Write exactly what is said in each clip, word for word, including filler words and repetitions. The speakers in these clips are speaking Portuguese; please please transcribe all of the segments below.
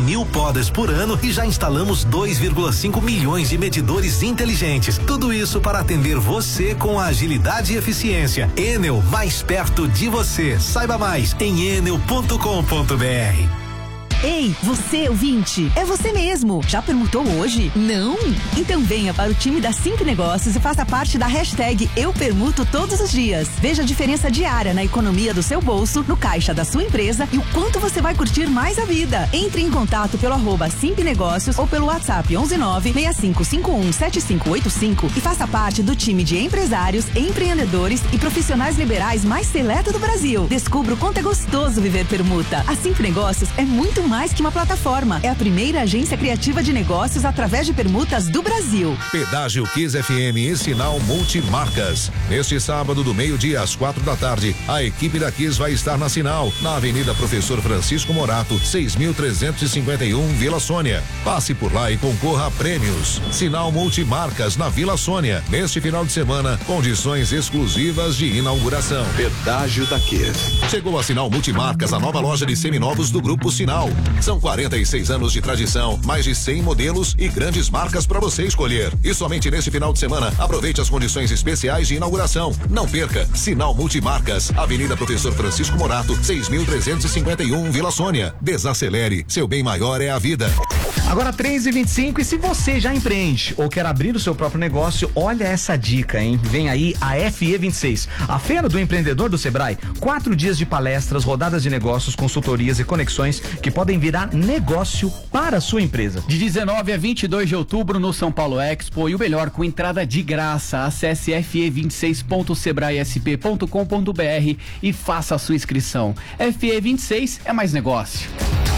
mil podas por ano e já instalamos dois vírgula cinco milhões de medidores inteligentes. Tudo isso para atender você com agilidade e eficiência. Enel, mais perto de você. Saiba mais em enel ponto com ponto br. Ei, você ouvinte, é você mesmo. Já permutou hoje? Não? Então venha para o time da Simp Negócios e faça parte da hashtag Eu Permuto todos os dias. Veja a diferença diária na economia do seu bolso, no caixa da sua empresa e o quanto você vai curtir mais a vida. Entre em contato pelo arroba Simp Negócios ou pelo WhatsApp onze nove seis cinco cinco um sete cinco oito cinco e faça parte do time de empresários, empreendedores e profissionais liberais mais seleto do Brasil. Descubra o quanto é gostoso viver permuta. A Simp Negócios é muito mais mais que uma plataforma. É a primeira agência criativa de negócios através de permutas do Brasil. Pedágio Kiss F M e Sinal Multimarcas. Neste sábado, do meio-dia às quatro da tarde, a equipe da Kiss vai estar na Sinal, na Avenida Professor Francisco Morato, seis mil trezentos e cinquenta e um, Vila Sônia. Passe por lá e concorra a prêmios. Sinal Multimarcas na Vila Sônia. Neste final de semana, condições exclusivas de inauguração. Pedágio da Kiss. Chegou a Sinal Multimarcas, a nova loja de seminovos do Grupo Sinal. São quarenta e seis anos de tradição, mais de cem modelos e grandes marcas para você escolher. E somente neste final de semana, aproveite as condições especiais de inauguração. Não perca, Sinal Multimarcas, Avenida Professor Francisco Morato, seis mil trezentos e cinquenta e um, Vila Sônia. Desacelere, seu bem maior é a vida. Agora três e vinte e cinco, e se você já empreende ou quer abrir o seu próprio negócio, olha essa dica, hein? Vem aí a F E vinte e seis, a Feira do Empreendedor do Sebrae. Quatro dias de palestras, rodadas de negócios, consultorias e conexões que podem virar negócio para a sua empresa. De dezenove a vinte e dois de outubro no São Paulo Expo, e o melhor, com entrada de graça. Acesse f e vinte e seis ponto sebrae s p ponto com ponto b r e faça a sua inscrição. F E vinte e seis é mais negócio.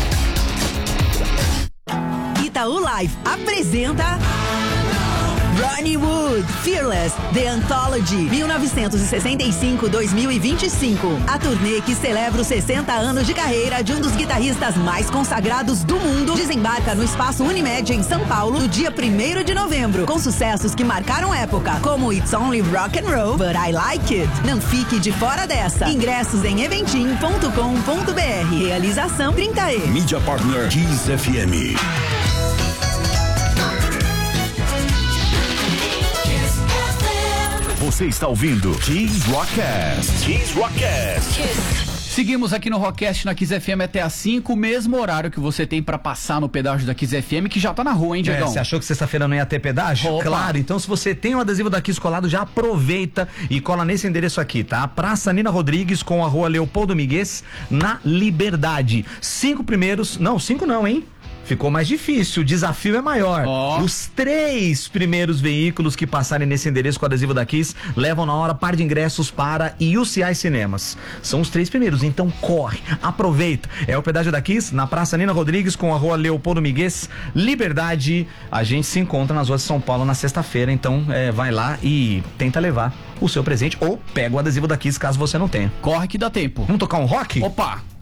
Itaú Live apresenta Ronnie Wood, Fearless, The Anthology, mil novecentos e sessenta e cinco a dois mil e vinte e cinco. A turnê que celebra os sessenta anos de carreira de um dos guitarristas mais consagrados do mundo desembarca no Espaço Unimed em São Paulo no dia primeiro de novembro, com sucessos que marcaram época, como It's Only Rock and Roll, But I Like It. Não fique de fora dessa. Ingressos em eventim ponto com ponto b r. Realização trinta E. Mídia Partner Kiss F M. Você está ouvindo Kiss Rockcast. Kiss Rockcast. Seguimos aqui no Rockcast na Kiss F M até às cinco, mesmo horário que você tem pra passar no pedágio da Kiss F M, que já tá na rua, hein, Diegão? É, você achou que sexta-feira não ia ter pedágio? Opa. Claro, então se você tem o adesivo da Kiss colado, já aproveita e cola nesse endereço aqui, tá? Praça Nina Rodrigues com a rua Leopoldo Miguez, na Liberdade. Cinco primeiros, não, cinco não, hein? Ficou mais difícil, o desafio é maior. Oh. Os três primeiros veículos que passarem nesse endereço com o adesivo da Kiss levam na hora par de ingressos para U C I Cinemas. São os três primeiros, então corre, aproveita. É o pedágio da Kiss na Praça Nina Rodrigues com a rua Leopoldo Miguez, Liberdade. A gente se encontra nas ruas de São Paulo na sexta-feira, então é, vai lá e tenta levar o seu presente ou pega o adesivo da Kiss caso você não tenha. Corre que dá tempo. Vamos tocar um rock? Opa!